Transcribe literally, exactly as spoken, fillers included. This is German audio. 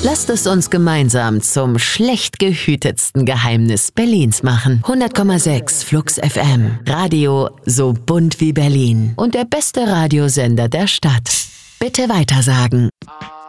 Lasst es uns gemeinsam zum schlecht gehütetsten Geheimnis Berlins machen. hundert Komma sechs Flux F M. Radio so bunt wie Berlin. Und der beste Radiosender der Stadt. Bitte weitersagen.